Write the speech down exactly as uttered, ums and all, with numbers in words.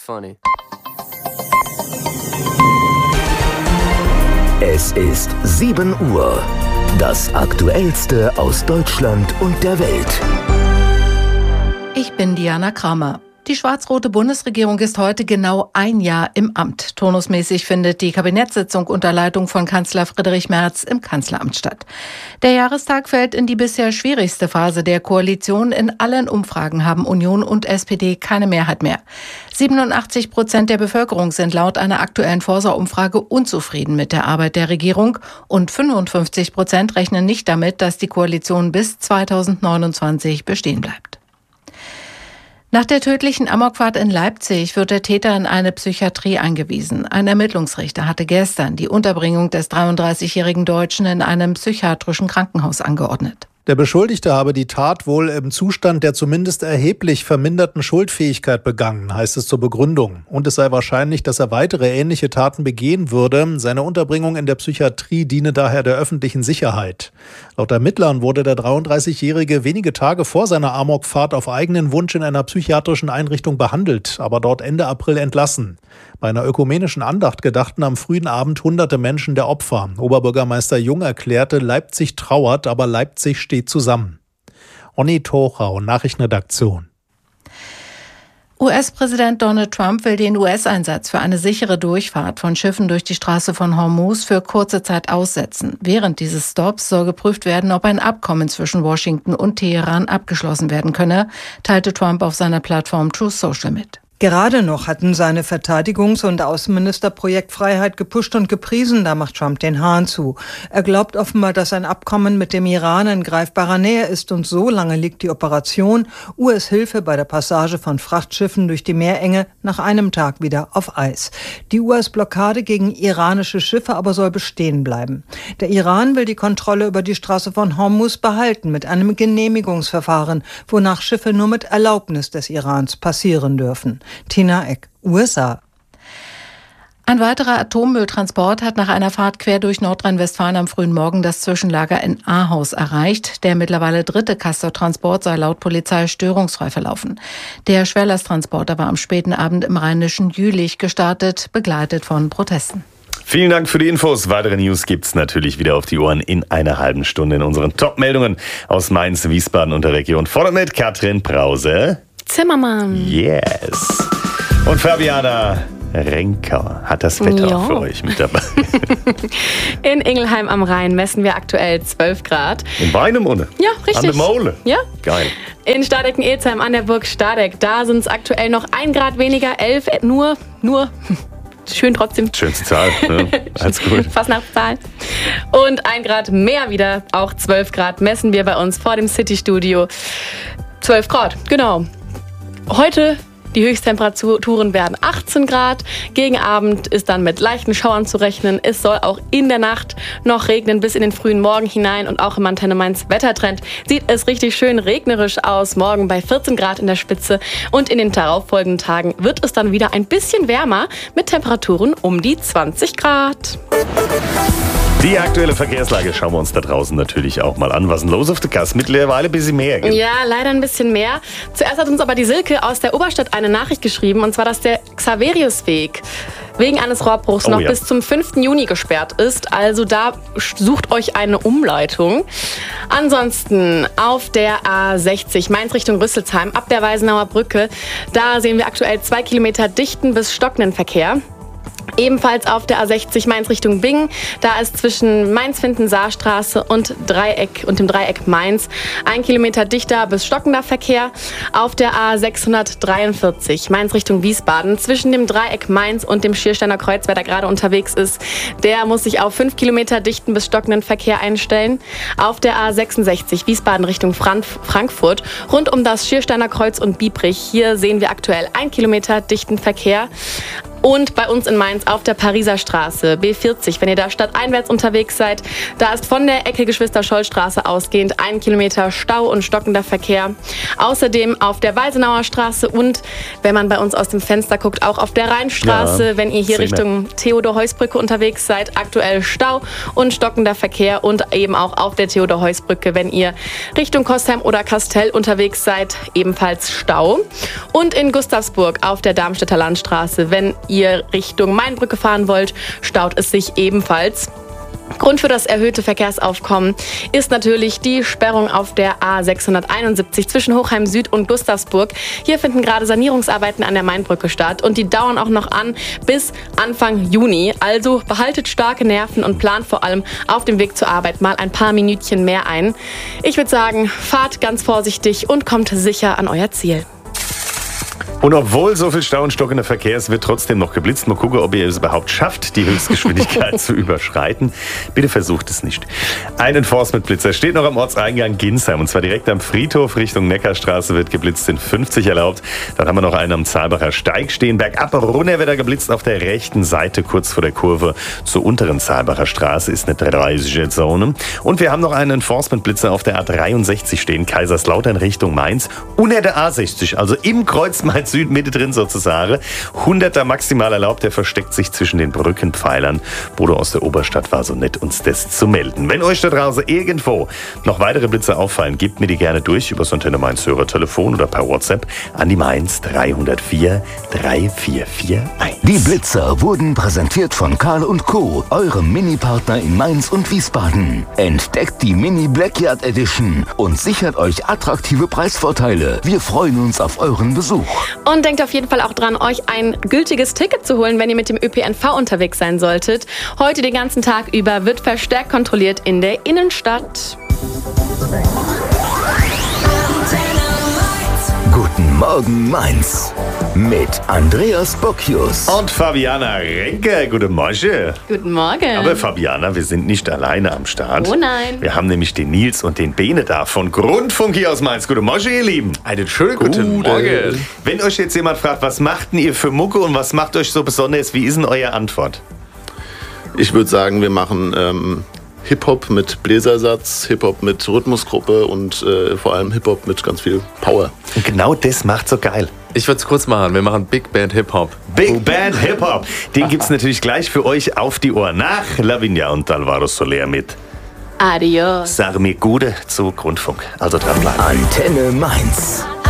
funny. Es ist sieben Uhr. Das Aktuellste aus Deutschland und der Welt. Ich bin Diana Kramer. Die schwarz-rote Bundesregierung ist heute genau ein Jahr im Amt. Turnusmäßig findet die Kabinettssitzung unter Leitung von Kanzler Friedrich Merz im Kanzleramt statt. Der Jahrestag fällt in die bisher schwierigste Phase der Koalition. In allen Umfragen haben Union und S P D keine Mehrheit mehr. siebenundachtzig Prozent der Bevölkerung sind laut einer aktuellen Forsa-Umfrage unzufrieden mit der Arbeit der Regierung und fünfundfünfzig Prozent rechnen nicht damit, dass die Koalition bis zweitausendneunundzwanzig bestehen bleibt. Nach der tödlichen Amokfahrt in Leipzig wird der Täter in eine Psychiatrie eingewiesen. Ein Ermittlungsrichter hatte gestern die Unterbringung des dreiunddreißigjährigen Deutschen in einem psychiatrischen Krankenhaus angeordnet. Der Beschuldigte habe die Tat wohl im Zustand der zumindest erheblich verminderten Schuldfähigkeit begangen, heißt es zur Begründung. Und es sei wahrscheinlich, dass er weitere ähnliche Taten begehen würde. Seine Unterbringung in der Psychiatrie diene daher der öffentlichen Sicherheit. Laut Ermittlern wurde der dreiunddreißigjährige wenige Tage vor seiner Amokfahrt auf eigenen Wunsch in einer psychiatrischen Einrichtung behandelt, aber dort Ende April entlassen. Bei einer ökumenischen Andacht gedachten am frühen Abend hunderte Menschen der Opfer. Oberbürgermeister Jung erklärte, Leipzig trauert, aber Leipzig steht zusammen. Onni Tochau, Nachrichtenredaktion. U S-Präsident Donald Trump will den U S-Einsatz für eine sichere Durchfahrt von Schiffen durch die Straße von Hormuz für kurze Zeit aussetzen. Während dieses Stopps soll geprüft werden, ob ein Abkommen zwischen Washington und Teheran abgeschlossen werden könne, teilte Trump auf seiner Plattform Truth Social mit. Gerade noch hatten seine Verteidigungs- und Außenminister Projektfreiheit gepusht und gepriesen, da macht Trump den Hahn zu. Er glaubt offenbar, dass ein Abkommen mit dem Iran in greifbarer Nähe ist und so lange liegt die Operation U S-Hilfe bei der Passage von Frachtschiffen durch die Meerenge nach einem Tag wieder auf Eis. Die U S-Blockade gegen iranische Schiffe aber soll bestehen bleiben. Der Iran will die Kontrolle über die Straße von Hormuz behalten mit einem Genehmigungsverfahren, wonach Schiffe nur mit Erlaubnis des Irans passieren dürfen. Tina Eck, U S A. Ein weiterer Atommülltransport hat nach einer Fahrt quer durch Nordrhein-Westfalen am frühen Morgen das Zwischenlager in Ahaus erreicht. Der mittlerweile dritte Castor-Transport sei laut Polizei störungsfrei verlaufen. Der Schwerlasttransporter war am späten Abend im rheinischen Jülich gestartet, begleitet von Protesten. Vielen Dank für die Infos. Weitere News gibt's natürlich wieder auf die Ohren in einer halben Stunde in unseren Top-Meldungen aus Mainz, Wiesbaden und der Region. Vorne mit Katrin Brause. Zimmermann. Yes. Und Fabiana Renker hat das Wetter ja. für euch mit dabei. In Ingelheim am Rhein messen wir aktuell zwölf Grad. In Weinemünde? Ja, richtig. An der Mole? Ja. Geil. In Stadecken-Ezheim an der Burg Stadeck, da sind es aktuell noch ein Grad weniger, elf, nur, nur... Schön trotzdem. Schönste Zahl. Ja, alles gut. Fastnachtszahl. Und ein Grad mehr wieder, auch zwölf Grad messen wir bei uns vor dem City-Studio. zwölf Grad, genau. Heute die Höchsttemperaturen werden achtzehn Grad. Gegen Abend ist dann mit leichten Schauern zu rechnen. Es soll auch in der Nacht noch regnen bis in den frühen Morgen hinein. Und auch im Antenne Mainz Wettertrend sieht es richtig schön regnerisch aus. Morgen bei vierzehn Grad in der Spitze. Und in den darauffolgenden Tagen wird es dann wieder ein bisschen wärmer mit Temperaturen um die zwanzig Grad. Die aktuelle Verkehrslage schauen wir uns da draußen natürlich auch mal an. Was ist denn los auf der Gasse? Mittlerweile ein bisschen mehr. Gell? Ja, leider ein bisschen mehr. Zuerst hat uns aber die Silke aus der Oberstadt eine Nachricht geschrieben, und zwar, dass der Xaveriusweg wegen eines Rohrbruchs oh, noch ja. bis zum fünften Juni gesperrt ist. Also da sucht euch eine Umleitung. Ansonsten auf der A sechzig Mainz Richtung Rüsselsheim ab der Weisenauer Brücke. Da sehen wir aktuell zwei Kilometer dichten bis stockenden Verkehr. Ebenfalls auf der A sechzig Mainz Richtung Bingen. Da ist zwischen Mainz-Finten-Saarstraße und Dreieck und dem Dreieck Mainz ein Kilometer dichter bis stockender Verkehr. Auf der A sechshundertdreiundvierzig Mainz Richtung Wiesbaden zwischen dem Dreieck Mainz und dem Schiersteiner Kreuz, wer da gerade unterwegs ist, der muss sich auf fünf Kilometer dichten bis stockenden Verkehr einstellen. Auf der A sechsundsechzig Wiesbaden Richtung Frankfurt rund um das Schiersteiner Kreuz und Biebrich. Hier sehen wir aktuell ein Kilometer dichten Verkehr. Und bei uns in Mainz auf der Pariser Straße B vierzig, wenn ihr da stadteinwärts unterwegs seid, da ist von der Ecke Geschwister-Scholl-Straße ausgehend ein Kilometer Stau und stockender Verkehr. Außerdem auf der Weisenauer Straße und, wenn man bei uns aus dem Fenster guckt, auch auf der Rheinstraße, ja, wenn ihr hier Richtung Theodor-Heuss-Brücke unterwegs seid, aktuell Stau und stockender Verkehr und eben auch auf der Theodor-Heuss-Brücke, wenn ihr Richtung Kostheim oder Kastell unterwegs seid, ebenfalls Stau. Und in Gustavsburg auf der Darmstädter Landstraße, wenn ihr Richtung Mainbrücke fahren wollt, staut es sich ebenfalls. Grund für das erhöhte Verkehrsaufkommen ist natürlich die Sperrung auf der A sechshunderteinundsiebzig zwischen Hochheim Süd und Gustavsburg. Hier finden gerade Sanierungsarbeiten an der Mainbrücke statt und die dauern auch noch an bis Anfang Juni. Also behaltet starke Nerven und plant vor allem auf dem Weg zur Arbeit mal ein paar Minütchen mehr ein. Ich würde sagen, fahrt ganz vorsichtig und kommt sicher an euer Ziel. Und obwohl so viel Stau und stockender Verkehr ist, wird trotzdem noch geblitzt. Mal gucken, ob ihr es überhaupt schafft, die Höchstgeschwindigkeit zu überschreiten. Bitte versucht es nicht. Ein Enforcement-Blitzer steht noch am Ortseingang Ginsheim. Und zwar direkt am Friedhof Richtung Neckarstraße wird geblitzt, sind fünfzig erlaubt. Dann haben wir noch einen am Zahlbacher Steig stehen. Bergab runter wird er geblitzt auf der rechten Seite, kurz vor der Kurve zur unteren Zahlbacher Straße. Ist eine dreißiger Zone. Und wir haben noch einen Enforcement-Blitzer auf der A dreiundsechzig stehen, Kaiserslautern Richtung Mainz. Unter der A sechzig, also im Kreuz Mainz Süd, Mitte drin sozusagen. hunderter maximal erlaubt, der versteckt sich zwischen den Brückenpfeilern. Bodo aus der Oberstadt war so nett, uns das zu melden. Wenn euch da draußen irgendwo noch weitere Blitze auffallen, gebt mir die gerne durch über das Antenne Mainz Hörertelefon oder per WhatsApp an die Mainz drei null vier drei vier vier eins. Die Blitzer wurden präsentiert von Karl und Co., eurem Mini-Partner in Mainz und Wiesbaden. Entdeckt die Mini Blackyard Edition und sichert euch attraktive Preisvorteile. Wir freuen uns auf euren Besuch. Und denkt auf jeden Fall auch dran, euch ein gültiges Ticket zu holen, wenn ihr mit dem Ö P N V unterwegs sein solltet. Heute den ganzen Tag über wird verstärkt kontrolliert in der Innenstadt. Guten Morgen Mainz mit Andreas Bocchius und Fabiana Renke. Guten Morgen. Guten Morgen. Aber Fabiana, wir sind nicht alleine am Start. Oh nein. Wir haben nämlich den Nils und den Bene da von Grundfunk hier aus Mainz. Guten Morgen, ihr Lieben. Einen schönen guten Morgen. Wenn euch jetzt jemand fragt, was macht denn ihr für Mucke und was macht euch so besonders, wie ist denn eure Antwort? Ich würde sagen, wir machen ähm, Hip-Hop mit Bläsersatz, Hip-Hop mit Rhythmusgruppe und äh, vor allem Hip-Hop mit ganz viel Power. Und genau das macht so geil. Ich würde es kurz machen. Wir machen Big Band Hip-Hop. Big Band Hip-Hop. Den gibt's natürlich gleich für euch auf die Ohren nach Lavinia und Alvaro Soler mit Adios. Sag mir Gute zu Grundfunk. Also dranbleiben. Antenne Mainz.